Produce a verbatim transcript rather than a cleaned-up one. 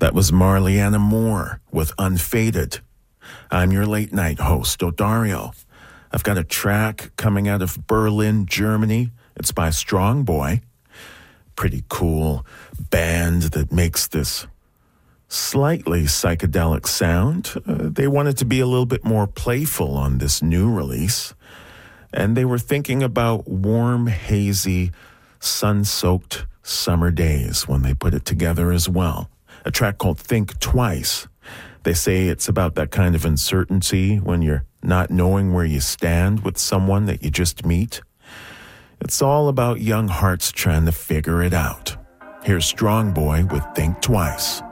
That was Marliana Moore with Unfaded. I'm your late night host, Odario. I've got a track coming out of Berlin, Germany. It's by Strong Boy. Pretty cool band that makes this slightly psychedelic sound. Uh, they wanted to be a little bit more playful on this new release. And they were thinking about warm, hazy, sun-soaked summer days when they put it together as well. A track called Think Twice. They say it's about that kind of uncertainty when you're not knowing where you stand with someone that you just meet. It's all about young hearts trying to figure it out. Here's Strong Boy with Think Twice.